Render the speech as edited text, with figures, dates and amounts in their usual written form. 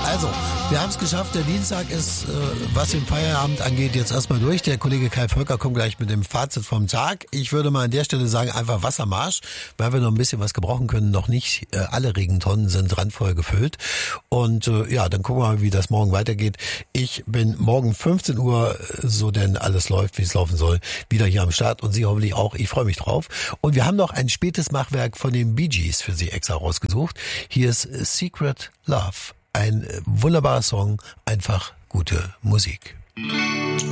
Also, wir haben es geschafft. Der Dienstag ist, was den Feierabend angeht, jetzt erstmal durch. Der Kollege Kai Volker kommt gleich mit dem Fazit vom Tag. Ich würde mal an der Stelle sagen, einfach Wassermarsch, weil wir noch ein bisschen was gebrauchen können. Noch nicht alle Regentonnen sind randvoll gefüllt. Und ja, dann gucken wir mal, wie das morgen weitergeht. Ich bin morgen 15 Uhr, so denn alles läuft, wie es laufen soll, wieder hier am Start. Und Sie hoffentlich auch. Ich freue mich drauf. Und wir haben noch ein spätes Machwerk von den Bee Gees für Sie extra rausgesucht. Hier ist Secret Love. Ein wunderbarer Song, einfach gute Musik.